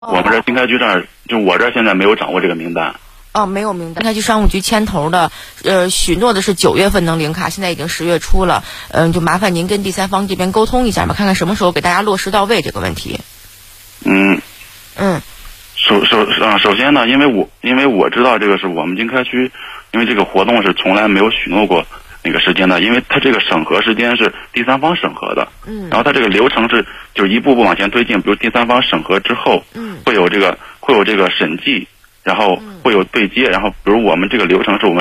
我们这经开局这儿，就我这儿现在没有掌握这个名单。 哦，没有名单。经开局商务局牵头的，许诺的是9月份能领卡，现在已经10月初了。就麻烦您跟第三方这边沟通一下吧，看看什么时候给大家落实到位这个问题。 首先呢，因为我知道这个是我们经开区，因为这个活动是从来没有许诺过那个时间的，因为它这个审核时间是第三方审核的。然后它这个流程是就一步步往前推进，比如第三方审核之后，会有这个审计，然后会有对接，然后比如我们这个流程是我们